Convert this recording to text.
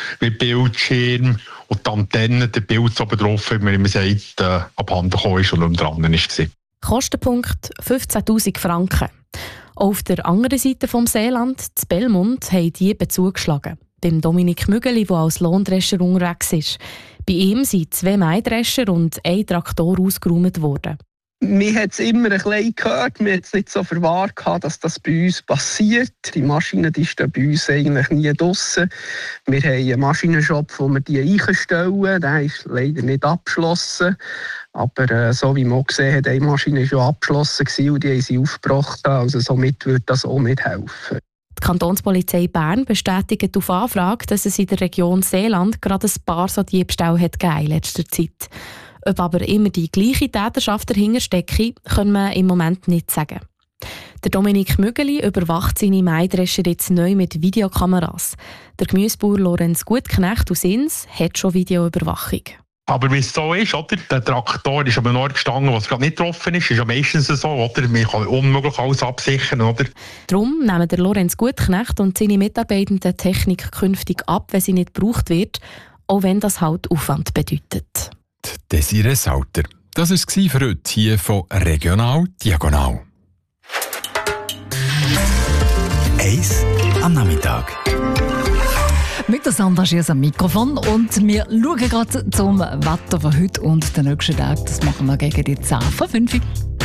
mit Bildschirm und die Antenne, der Bild oben drauf, wie man immer sagt, abhanden gekommen ist und nicht dran war. Kostenpunkt 15'000 Franken. Auch auf der anderen Seite vom Seeland, in Belmont, haben Diebe zugeschlagen. Beim Dominik Mügeli, der als Lohndrescher unterwegs ist. Bei ihm sind 2 Mähdrescher und ein Traktor ausgeräumt worden. Wir haben es immer ein bisschen gehört, wir haben es nicht so verwahrt, dass das bei uns passiert. Die Maschinen die stehen bei uns eigentlich nie draussen. Wir haben einen Maschinenshop, wo wir die einstellen. Der ist leider nicht abgeschlossen. Aber so wie man gesehen hat, eine Maschine war schon abgeschlossen und die haben sie aufgebracht. Also somit würde das auch nicht helfen. Die Kantonspolizei Bern bestätigt auf Anfrage, dass es in der Region Seeland gerade ein paar so Diebstähle in letzter Zeit. Ob aber immer die gleiche Täterschaft dahinter stecke, können wir im Moment nicht sagen. Der Dominik Mügeli überwacht seine Mähdrescher jetzt neu mit Videokameras. Der Gemüsebauer Lorenz Gutknecht aus Ins hat schon Videoüberwachung. Aber wie es so ist, oder? Der Traktor ist an einem Ort gestanden, wo es gerade nicht getroffen ist. Ist ja meistens so, oder? Man kann unmöglich alles absichern, oder? Darum nehmen der Lorenz Gutknecht und seine Mitarbeitenden Technik künftig ab, wenn sie nicht gebraucht wird, auch wenn das halt Aufwand bedeutet. Desiree Sauter. Das war es für heute hier von Regional Diagonal. 1 am Nachmittag. Mit der Sandra Schiers am Mikrofon und wir schauen gerade zum Wetter von heute und den nächsten Tag. Das machen wir gegen die 10 vor 5 Uhr.